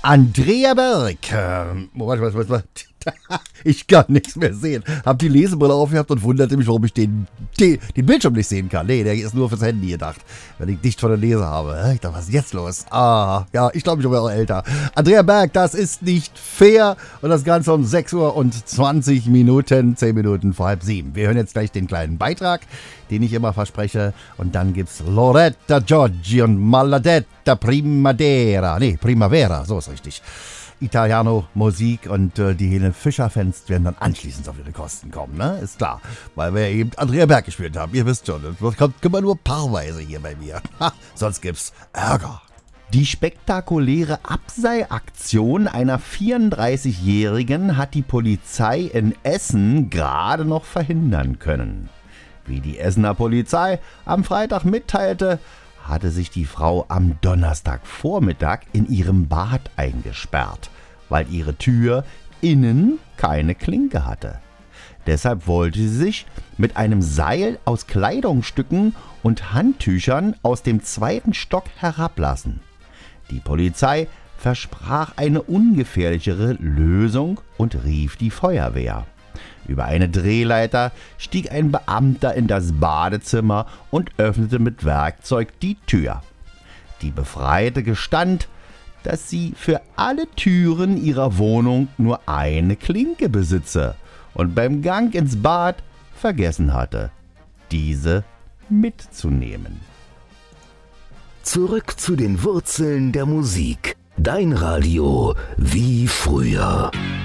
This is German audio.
Andrea Berg. Was? Ich kann nichts mehr sehen. Hab die Lesebrille aufgehabt und wunderte mich, warum ich den Bildschirm nicht sehen kann. Nee, der ist nur fürs Handy gedacht, wenn ich dicht vor der Lese habe. Ich dachte, was ist jetzt los? Ja, ich glaube, ich bin auch älter. Andrea Berg, das ist nicht fair. Und das Ganze um 6 Uhr und 20 Minuten, 10 Minuten vor 6:30. Wir hören jetzt gleich den kleinen Beitrag, den ich immer verspreche. Und dann gibt's Loretta Giorgi und Maladetta Primavera, so ist richtig. Italiano Musik und die Helene Fischer-Fans werden dann anschließend auf ihre Kosten kommen, ne? Ist klar, weil wir eben Andrea Berg gespielt haben. Ihr wisst schon, das kommt immer nur paarweise hier bei mir. Sonst gibt's Ärger. Die spektakuläre Abseilaktion einer 34-Jährigen hat die Polizei in Essen gerade noch verhindern können. Wie die Essener Polizei am Freitag mitteilte, hatte sich die Frau am Donnerstagvormittag in ihrem Bad eingesperrt, weil ihre Tür innen keine Klinke hatte. Deshalb wollte sie sich mit einem Seil aus Kleidungsstücken und Handtüchern aus dem 2. Stock herablassen. Die Polizei versprach eine ungefährlichere Lösung und rief die Feuerwehr. Über eine Drehleiter stieg ein Beamter in das Badezimmer und öffnete mit Werkzeug die Tür. Die Befreite gestand, dass sie für alle Türen ihrer Wohnung nur eine Klinke besitze und beim Gang ins Bad vergessen hatte, diese mitzunehmen. Zurück zu den Wurzeln der Musik. Dein Radio wie früher.